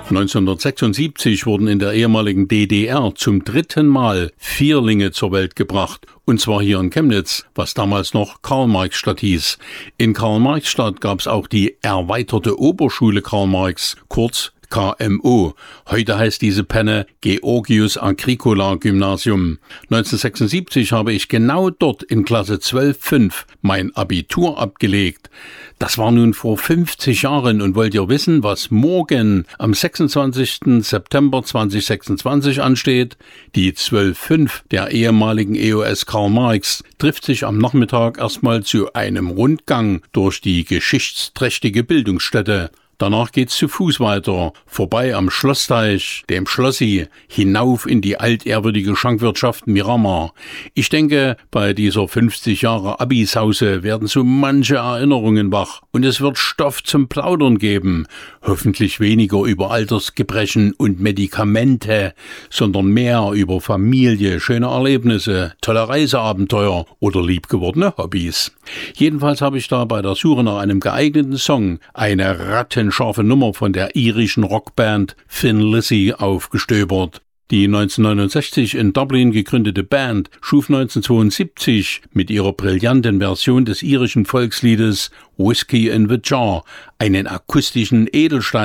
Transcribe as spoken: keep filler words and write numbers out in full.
neunzehnhundertsechsundsiebzig wurden in der ehemaligen D D R zum dritten Mal Vierlinge zur Welt gebracht. Und zwar hier in Chemnitz, was damals noch Karl-Marx-Stadt hieß. In Karl-Marx-Stadt gab es auch die erweiterte Oberschule Karl Marx, kurz K M O. Heute heißt diese Penne Georgius Agricola Gymnasium. neunzehnhundertsechsundsiebzig habe ich genau dort in Klasse zwölf fünf mein Abitur abgelegt. Das war nun vor fünfzig Jahren und wollt ihr wissen, was morgen am sechsundzwanzigsten September zweitausendsechsundzwanzig ansteht? Die zwölf fünf der ehemaligen E O S Karl Marx trifft sich am Nachmittag erstmal zu einem Rundgang durch die geschichtsträchtige Bildungsstätte. Danach geht's zu Fuß weiter, vorbei am Schlossteich, dem Schlossi, hinauf in die altehrwürdige Schankwirtschaft Miramar. Ich denke, bei dieser fünfzig Jahre Abisause werden so manche Erinnerungen wach und es wird Stoff zum Plaudern geben. Hoffentlich weniger über Altersgebrechen und Medikamente, sondern mehr über Familie, schöne Erlebnisse, tolle Reiseabenteuer oder liebgewordene Hobbys. Jedenfalls habe ich da bei der Suche nach einem geeigneten Song eine Ratten scharfe Nummer von der irischen Rockband Thin Lizzy aufgestöbert. Die neunzehnhundertneunundsechzig in Dublin gegründete Band schuf neunzehnhundertzweiundsiebzig mit ihrer brillanten Version des irischen Volksliedes Whiskey in the Jar einen akustischen Edelstein